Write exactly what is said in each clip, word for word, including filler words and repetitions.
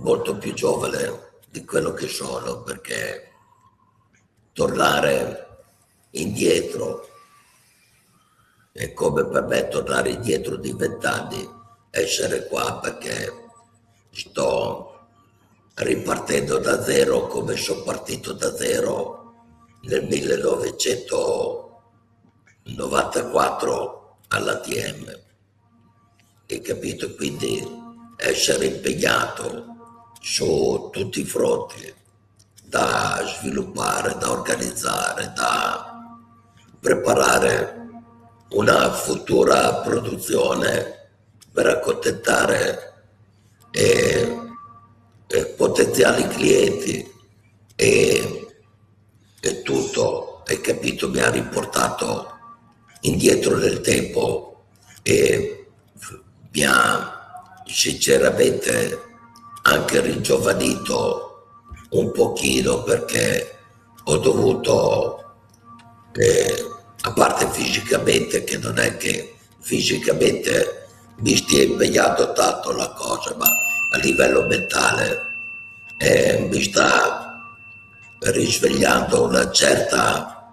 molto più giovane di quello che sono, perché tornare indietro è come per me tornare indietro di vent'anni, essere qua perché sto ripartendo da zero come sono partito da zero nel millenovecentonovantaquattro all'A T M. Hai capito? Quindi essere impegnato su tutti i fronti, da sviluppare, da organizzare, da preparare una futura produzione per accontentare eh, eh, potenziali clienti e, e tutto, hai capito, mi ha riportato indietro nel tempo e mi ha sinceramente anche ringiovanito un pochino, perché ho dovuto, eh, a parte fisicamente, che non è che fisicamente mi stia impegnando tanto la cosa, ma a livello mentale eh, mi sta risvegliando una certa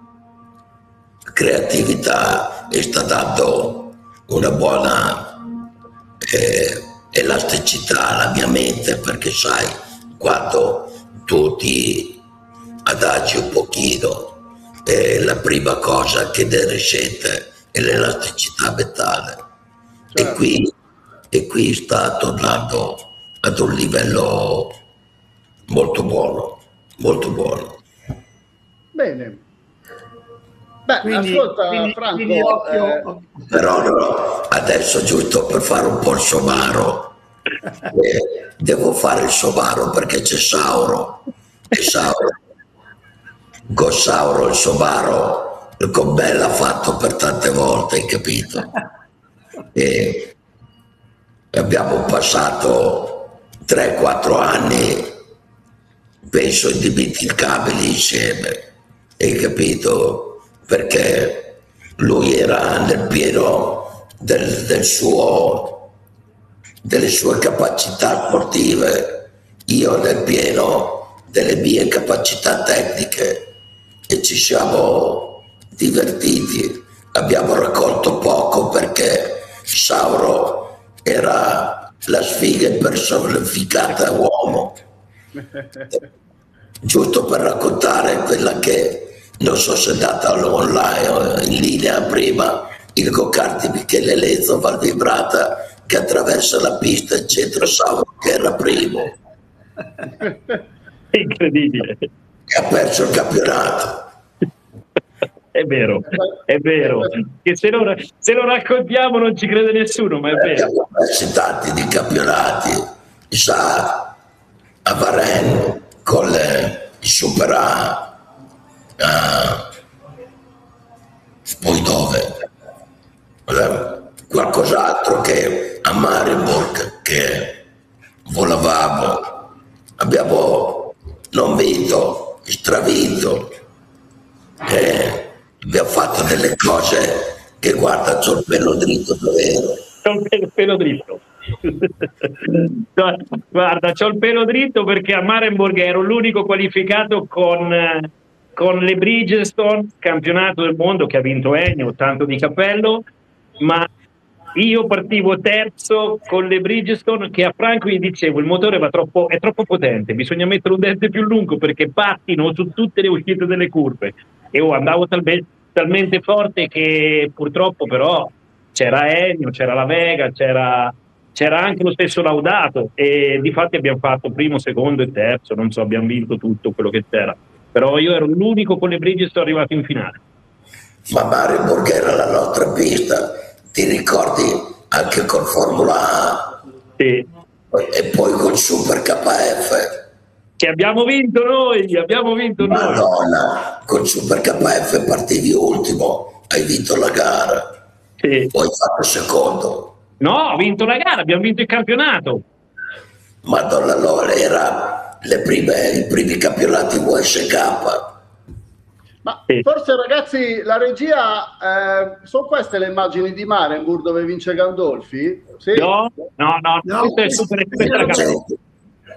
creatività e sta dando una buona eh, elasticità alla mia mente, perché sai, quando tu ti adagi un pochino, eh, la prima cosa che ne risente è l'elasticità mentale. Certo. E qui, e qui sta tornando ad un livello molto buono, molto buono. Bene. Beh, quindi, ascolta quindi, Franco, quindi occhio, eh... occhio. Però no, adesso giusto per fare un po' il somaro, eh, devo fare il somaro perché c'è Sauro, e Sauro, Gossauro, il somaro, con me l'ha fatto per tante volte, hai capito? E abbiamo passato tre quattro anni, penso, indimenticabili insieme, hai capito? Perché lui era nel pieno del, del suo, delle sue capacità sportive, io nel pieno delle mie capacità tecniche, e ci siamo divertiti. Abbiamo raccolto poco perché Sauro era la sfiga personificata uomo. Giusto per raccontare quella che non so se è andata online o in linea prima, il go-kart di Michele Lezzo, Valvibrata, che attraversa la pista in centro Sauro, che era primo. Incredibile. E ha perso il campionato. È vero, è vero, che se lo, se lo raccontiamo non ci crede nessuno, ma è vero. Abbiamo perso tanti di campionati, sa, a Varennes con le, il Super A, uh, poi dove? Qualcos'altro che a Marienburg, che volavamo, abbiamo non vinto, stravinto, e abbiamo fatto delle cose che, guarda, c'ho il pelo dritto, davvero. C'ho il pelo dritto. Guarda, c'ho il pelo dritto perché a Marienburg ero l'unico qualificato con, con le Bridgestone, campionato del mondo che ha vinto Ennio, tanto di cappello, ma io partivo terzo con le Bridgestone, che a Franco gli dicevo il motore va troppo, è troppo potente, bisogna mettere un dente più lungo perché pattino su tutte le uscite delle curve, e io andavo talmente, talmente forte che purtroppo però c'era Ennio, c'era la Vega, c'era c'era anche lo stesso Laudato, e difatti abbiamo fatto primo, secondo e terzo, non so, abbiamo vinto tutto quello che c'era, però io ero l'unico con le Bridgestone arrivato in finale. Ma Marienburg era la nostra pista, ti ricordi, anche con Formula A? Sì. E poi col Super K F. Che abbiamo vinto noi, abbiamo vinto Madonna, noi. Madonna, col Super K F partivi ultimo, hai vinto la gara. Sì. Poi hai fatto secondo. No, ho vinto la gara, abbiamo vinto il campionato. Madonna, allora era le prime, i primi campionati U S K. Ma forse, ragazzi, la regia, eh, sono queste le immagini di Marienburg dove vince Gandolfi? Sì? No, no, no, No, questo è super, questa è la gara.